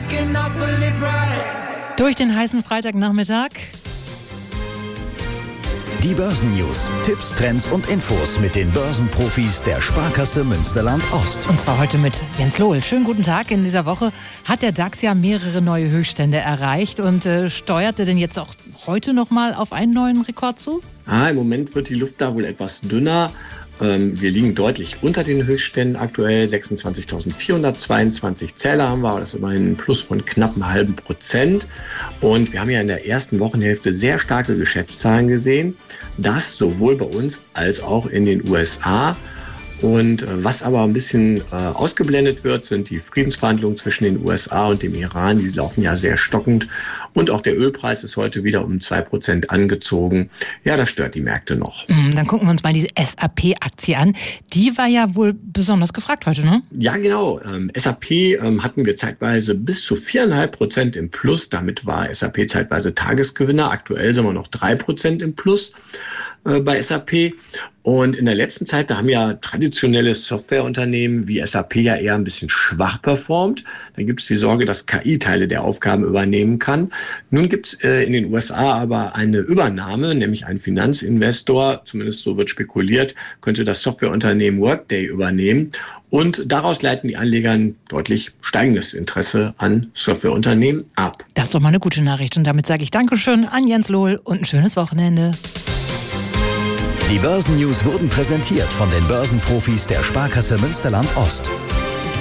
Durch den heißen Freitagnachmittag. Die Börsennews, Tipps, Trends und Infos mit den Börsenprofis der Sparkasse Münsterland-Ost. Und zwar heute mit Jens Lohl. Schönen guten Tag. In dieser Woche hat der DAX ja mehrere neue Höchststände erreicht und steuerte denn jetzt auch heute nochmal auf einen neuen Rekord zu? Im Moment wird die Luft da wohl etwas dünner. Wir liegen deutlich unter den Höchstständen aktuell. 26.422 Zähler haben wir. Das ist immerhin ein Plus von knapp einem halben Prozent. Und wir haben ja in der ersten Wochenhälfte sehr starke Geschäftszahlen gesehen. Das sowohl bei uns als auch in den USA. Und was aber ein bisschen ausgeblendet wird, sind die Friedensverhandlungen zwischen den USA und dem Iran. Die laufen ja sehr stockend. Und auch der Ölpreis ist heute wieder um 2% angezogen. Ja, das stört die Märkte noch. Dann gucken wir uns mal diese SAP-Aktie an. Die war ja wohl besonders gefragt heute, ne? Ja, genau. SAP hatten wir zeitweise bis zu 4,5% im Plus. Damit war SAP zeitweise Tagesgewinner. Aktuell sind wir noch 3% im Plus bei SAP. Und in der letzten Zeit, da haben ja traditionelle Softwareunternehmen wie SAP ja eher ein bisschen schwach performt. Da gibt es die Sorge, dass KI Teile der Aufgaben übernehmen kann. Nun gibt es in den USA aber eine Übernahme, nämlich ein Finanzinvestor, zumindest so wird spekuliert, könnte das Softwareunternehmen Workday übernehmen. Und daraus leiten die Anleger ein deutlich steigendes Interesse an Softwareunternehmen ab. Das ist doch mal eine gute Nachricht. Und damit sage ich Dankeschön an Jens Lohl und ein schönes Wochenende. Die Börsennews wurden präsentiert von den Börsenprofis der Sparkasse Münsterland-Ost.